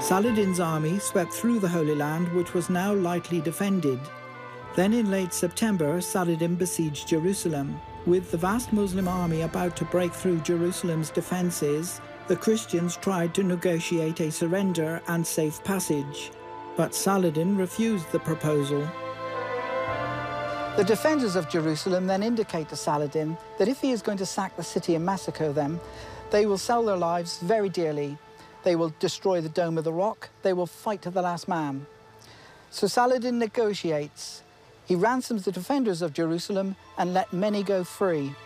Saladin's army swept through the Holy Land, which was now lightly defended. Then in late September, Saladin besieged Jerusalem. With the vast Muslim army about to break through Jerusalem's defences, the Christians tried to negotiate a surrender and safe passage. But Saladin refused the proposal. The defenders of Jerusalem then indicate to Saladin that if he is going to sack the city and massacre them, they will sell their lives very dearly. They will destroy the Dome of the Rock. They will fight to the last man. So Saladin negotiates. He ransoms the defenders of Jerusalem and let many go free.